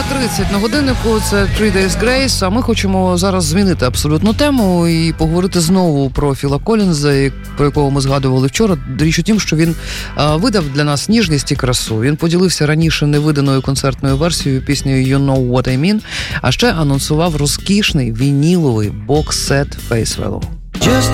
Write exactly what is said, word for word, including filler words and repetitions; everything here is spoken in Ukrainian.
тридцять на годиннику, це Three Days Grace, а ми хочемо зараз змінити абсолютно тему і поговорити знову про Філа Коллінза, про якого ми згадували вчора. Річ у тім, що він а, видав для нас ніжність і красу. Він поділився раніше невиданою концертною версією піснею You Know What I Mean, а ще анонсував розкішний вініловий бокс-сет Face Value. Just